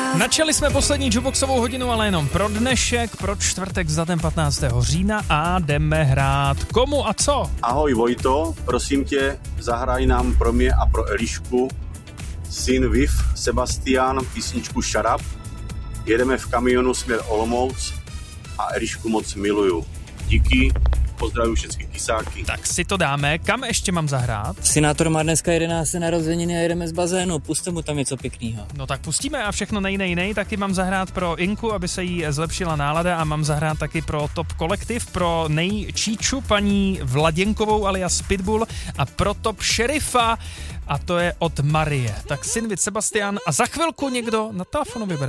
Načali jsme poslední jukeboxovou hodinu, ale jenom pro dnešek, pro čtvrtek s datem 15. října a jdeme hrát komu a co? Ahoj Vojto, prosím tě, zahraj nám pro mě a pro Elišku Syn Viv, Sebastian, písničku Shut Up. Jedeme v kamionu směr Olomouc a Elišku moc miluju. Díky, pozdravuju všechny kysáky. Tak si to dáme. Kam ještě mám zahrát? Synátor má dneska 11. narozeniny a jedeme z bazénu. Puste mu tam něco pěknýho. No tak pustíme a všechno nej. Taky mám zahrát pro Inku, aby se jí zlepšila nálada a mám zahrát taky pro Top Kolektiv, pro Číču, paní Vladěnkovou alias Pitbull a pro Top Šerifa a to je od Marie. Tak Syn Viv, Sebastian a za chvilku někdo na telefonu vybere.